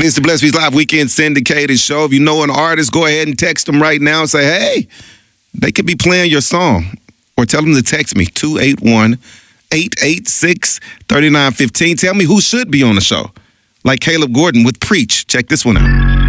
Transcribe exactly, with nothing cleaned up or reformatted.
It's the Blessed Beats Live Weekend syndicated show. If you know an artist, go ahead and text them right now and say, hey, they could be playing your song. Or tell them to text me, two eight one, eight eight six, three nine one five. Tell me who should be on the show. Like Caleb Gordon with Preach. Check this one out.